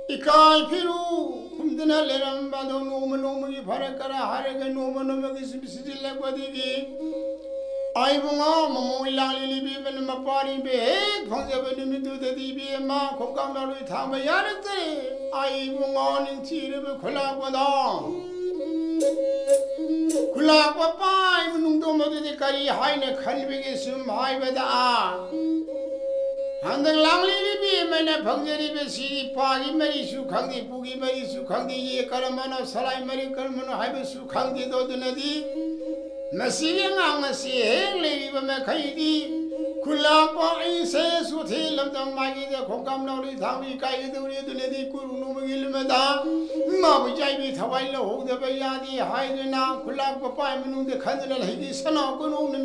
इकाई फिरू खुमदना लेरम बादो नोम नोम की फरक करा हारे के नोम नोम की सिबिसिदि लगवदी की आई बुंगा ममो इलाली लिबी बन मपारी बे फंगे बन मिदु ददी बे मा खोकाम लालोई थांब यारते आई बुंगा निंचीरे बे खुला बदा खुला पपाई मुनुंदो मदुदि करी हाय ने खलबे के सुम हाय बदा हंदंग लांगली लिबी मैंने भंगेरी बे सीरी पागी मरी सुखंगी पुगी मरी सुखंगी ये करमनो सलाई मरी करमनो हाय बे सुखंगी दो दुनदी मसीह नंगसी हेंग लेबी बमे खैदी खुला पाई से सुथी लमदम मागी दे खोकम नौरी थांगी काई दुरी दुनदी कुरुनु मगिल मदा मा बुजाई बी थवाई लो हो दे बयादी हाय दुना खुला पपाई मनु दे खंदल हेगी सना कुनु